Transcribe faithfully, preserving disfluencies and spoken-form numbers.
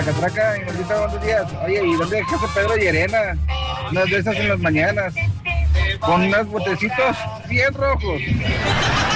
Catraca, y Maldita, buenos días. Oye, ¿y dónde dejaste Pedro Llerena? Unas de esas en las mañanas, con unos botecitos bien rojos.